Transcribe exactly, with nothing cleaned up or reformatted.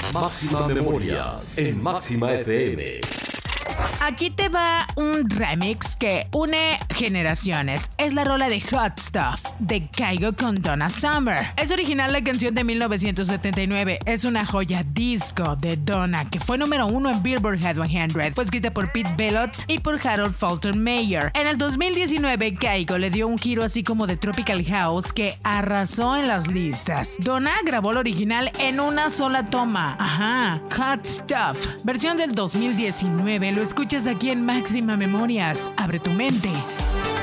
Máxima Memorias en Máxima F M. Aquí te va un remix que une generaciones. Es la rola de Hot Stuff de Kygo con Donna Summer. Es original la canción de mil novecientos setenta y nueve. Es una joya disco de Donna que fue número uno en Billboard Hot cien. Fue escrita por Pete Bellotte y por Harold Faltermeyer. En el dos mil diecinueve, Kygo le dio un giro así como de Tropical House que arrasó en las listas. Donna grabó el original en una sola toma. Ajá. Hot Stuff, versión del dos mil diecinueve. Lo escuchas aquí en Máxima Memorias. Abre tu mente.